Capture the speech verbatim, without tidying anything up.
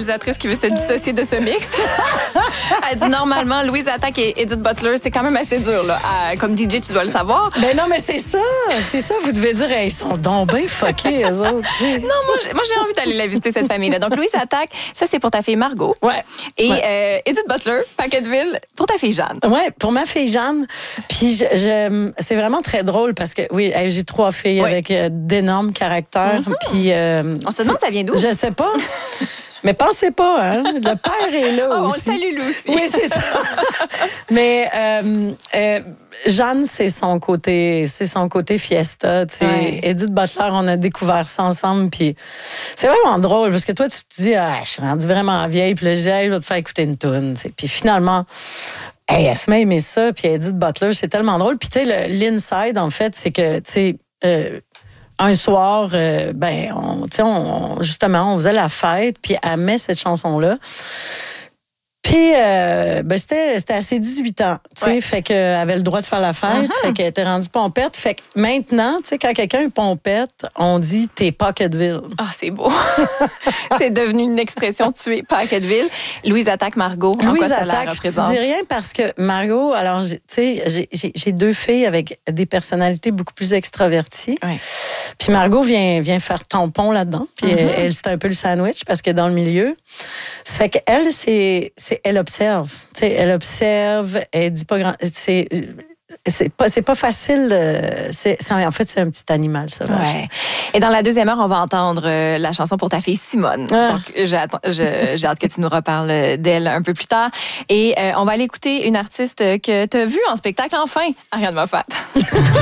réalisatrice qui veut se dissocier de ce mix. Elle dit normalement, Louise Attaque et Edith Butler, c'est quand même assez dur. Là. À, comme D J, tu dois le savoir. Ben non, mais c'est ça. C'est ça, vous devez dire, hey, ils sont donc bien fuckés, eux autres. Non, moi, j'ai, moi, j'ai envie d'aller la visiter, cette famille-là. Donc, Louise Attaque, ça, c'est pour ta fille Margot. Ouais. Et ouais. Euh, Edith Butler, Paquetteville, pour ta fille Jeanne. Ouais, pour ma fille Jeanne. Puis, je, je, c'est vraiment très drôle parce que, oui, j'ai trois filles oui. avec euh, d'énormes caractères. Mm-hmm. Puis, euh, on se demande, ça vient d'où? Je sais pas. Mais pensez pas, hein? Le père est là oh, aussi. On le salue, lui aussi. Oui, c'est ça. Mais euh, euh, Jeanne, c'est son côté, c'est son côté fiesta. Tu sais, ouais. Edith Butler, on a découvert ça ensemble, puis c'est vraiment drôle parce que toi, tu te dis, ah, je suis rendue vraiment vieille, puis là, je dis, hey, je vais te faire écouter une toune. Puis finalement. Hey, elle se met à aimer ça, puis Edith Butler, c'est tellement drôle. Puis tu sais, l'inside, en fait, c'est que, tu sais, euh, un soir, euh, ben, on, on, justement, on faisait la fête, puis elle met cette chanson-là. Puis, euh, ben, c'était, c'était à ses dix-huit ans, tu sais, ouais. Fait qu'elle avait le droit de faire la fête, uh-huh. Fait qu'elle était rendue pompette. Fait que maintenant, tu sais, quand quelqu'un est pompette, on dit « t'es Paquetteville ». Ah, c'est beau. C'est devenu une expression « tu es Paquetteville ». Louise Attaque, Margot, en Louise quoi ça Attaque, la représente? Je dis rien parce que Margot, alors, tu sais, j'ai, j'ai, j'ai deux filles avec des personnalités beaucoup plus extraverties. Ouais. Puis Margot vient, vient faire tampon là-dedans. Puis uh-huh. elle, elle, c'est un peu le sandwich parce qu'elle est dans le milieu. Ça fait qu'elle, c'est, c'est elle observe. Tu sais, elle observe, elle dit pas grand... C'est, c'est, pas, c'est pas facile. C'est, c'est, en fait, c'est un petit animal, ça. Ouais. Et dans la deuxième heure, on va entendre euh, la chanson pour ta fille Simone. Ah. Donc, j'ai, je, j'ai hâte que tu nous reparles d'elle un peu plus tard. Et euh, on va aller écouter une artiste que tu as vue en spectacle, enfin, Ariane Moffat.